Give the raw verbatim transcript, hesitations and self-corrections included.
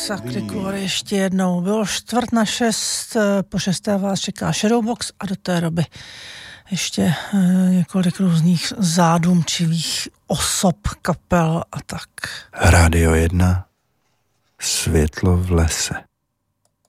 Sakryku, ale ještě jednou. Bylo čtvrt na šest, po šesté vás čeká Shadowbox a do té doby ještě několik různých zádumčivých osob, kapel a tak. Rádio jedna, světlo v lese.